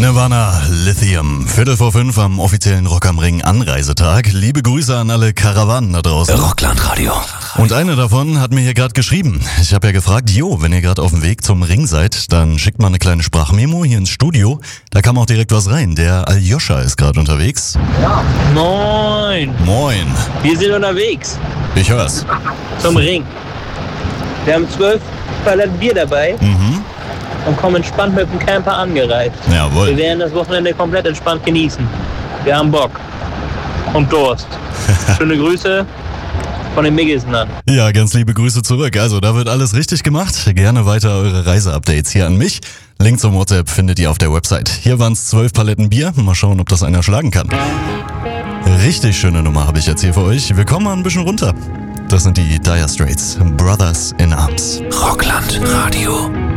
Nirvana, Lithium. 4:45 am offiziellen Rock am Ring Anreisetag. Liebe Grüße an alle Karawanen da draußen. Rocklandradio. Und eine davon hat mir hier gerade geschrieben. Ich habe ja gefragt, wenn ihr gerade auf dem Weg zum Ring seid, dann schickt mal eine kleine Sprachmemo hier ins Studio. Da kam auch direkt was rein. Der Aljoscha ist gerade unterwegs. Ja. Moin. Moin. Wir sind unterwegs Ich hör's. zum Ring. Wir haben 12 Paletten Bier dabei und kommen entspannt mit dem Camper angereist. Wir Jawohl. werden das Wochenende komplett entspannt genießen. Wir haben Bock und Durst. Schöne Grüße von den Miggelsen an. Ja, ganz liebe Grüße zurück. Also, da wird alles richtig gemacht. Gerne weiter eure Reiseupdates hier an mich. Link zum WhatsApp findet ihr auf der Website. Hier waren's 12 Paletten Bier. Mal schauen, ob das einer schlagen kann. Richtig schöne Nummer habe ich jetzt hier für euch. Wir kommen mal ein bisschen runter. Das sind die Dire Straits, Brothers in Arms. Rocklandradio.